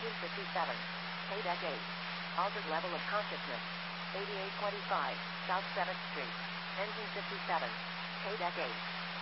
Engine 57. KDEC 8. Altered level of consciousness. 8825, South 7th Street. Engine 57. KDEC 8.